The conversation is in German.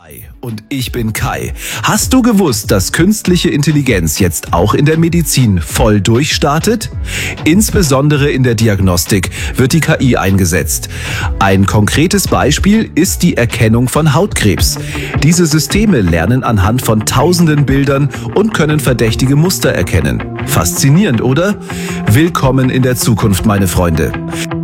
Hi, und ich bin Kai. Hast du gewusst, dass künstliche Intelligenz jetzt auch in der Medizin voll durchstartet? Insbesondere in der Diagnostik wird die KI eingesetzt. Ein konkretes Beispiel ist die Erkennung von Hautkrebs. Diese Systeme lernen anhand von tausenden Bildern und können verdächtige Muster erkennen. Faszinierend, oder? Willkommen in der Zukunft, meine Freunde.